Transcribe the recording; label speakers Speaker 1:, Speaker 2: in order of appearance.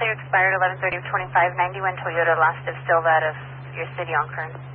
Speaker 1: clear expired 11/30 of 2591 Toyota lost of Silva out of your city on current.